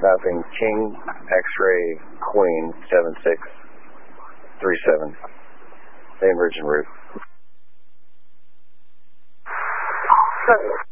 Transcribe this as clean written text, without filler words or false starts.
Nothing. King, X-ray, Queen, 7637. Main Virgin route.